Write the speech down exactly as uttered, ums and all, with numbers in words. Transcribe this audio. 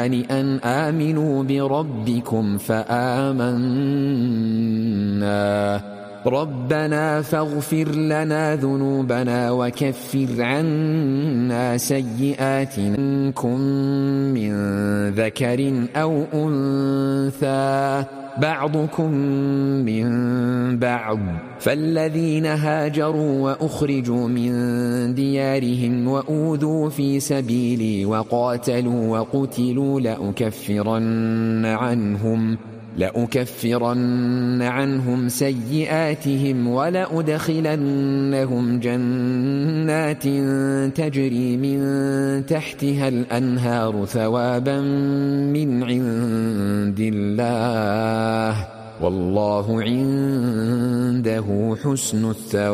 أن آمنوا بربكم فآمنا ربنا فاغفر لنا ذنوبنا وكفر عنا سيئاتنا إن كن من ذكر أو أنثى بعضكم من بعض فالذين هاجروا وأخرجوا من ديارهم وأوذوا في سبيلي وقاتلوا وقتلوا لأكفرن عنهم لأكفرن عنهم سيئاتهم ولأدخلنهم جنات تجري من تحتها الأنهار ثوابا من عند الله والله عنده حسن الثواب.